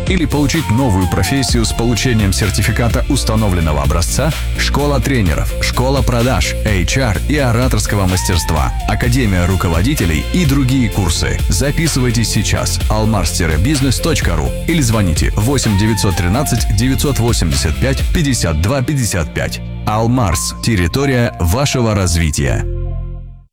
или получить новую профессию с получением сертификата установленного образца, школа тренеров, школа продаж, HR и ораторского мастерства, академия руководителей и другие курсы. Записывайтесь сейчас almars-business.ru или звоните 8 913 985 52 55. Almars – территория вашего развития.